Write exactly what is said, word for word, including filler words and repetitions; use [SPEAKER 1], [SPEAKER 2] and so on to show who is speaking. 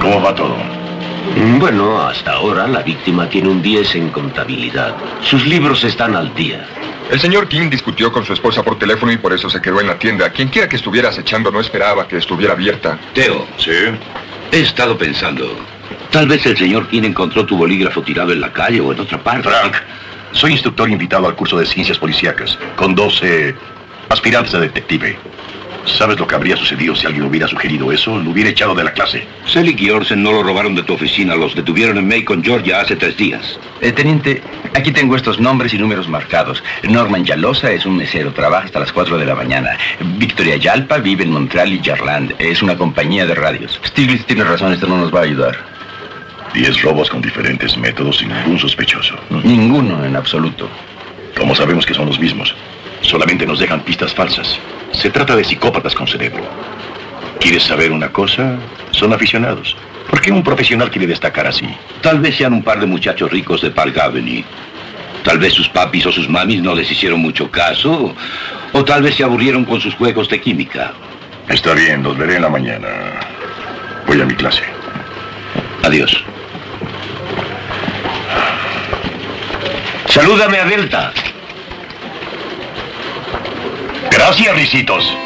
[SPEAKER 1] ¿Cómo va todo?
[SPEAKER 2] Bueno, hasta ahora la víctima tiene un diez en contabilidad. Sus libros están al día.
[SPEAKER 3] El señor King discutió con su esposa por teléfono y por eso se quedó en la tienda. Quien quiera que estuviera acechando no esperaba que estuviera abierta.
[SPEAKER 4] Teo.
[SPEAKER 1] ¿Sí?
[SPEAKER 4] He estado pensando. Tal vez el señor King encontró tu bolígrafo tirado en la calle o en otra parte.
[SPEAKER 1] Frank, soy instructor invitado al curso de ciencias policíacas, con doce aspirantes a detective. ¿Sabes lo que habría sucedido si alguien hubiera sugerido eso? Lo hubiera echado de la clase.
[SPEAKER 4] Selig y Orsen no lo robaron de tu oficina. Los detuvieron en Macon, Georgia, hace tres días.
[SPEAKER 5] Eh, teniente, aquí tengo estos nombres y números marcados. Norman Yalosa es un mesero, trabaja hasta las cuatro de la mañana. Victoria Yalpa vive en Montreal y Jarland. Es una compañía de radios. Stiglitz tiene razón, esto no nos va a ayudar.
[SPEAKER 1] Diez robos con diferentes métodos sin ningún sospechoso.
[SPEAKER 5] Ninguno en absoluto.
[SPEAKER 1] ¿Cómo sabemos que son los mismos? Solamente nos dejan pistas falsas. Se trata de psicópatas con cerebro. ¿Quieres saber una cosa? Son aficionados. ¿Por qué un profesional quiere destacar así?
[SPEAKER 4] Tal vez sean un par de muchachos ricos de Park Avenue. Tal vez sus papis o sus mamis no les hicieron mucho caso. O tal vez se aburrieron con sus juegos de química.
[SPEAKER 1] Está bien, los veré en la mañana. Voy a mi clase.
[SPEAKER 4] Adiós.
[SPEAKER 2] Salúdame a Delta.
[SPEAKER 1] Gracias, risitos.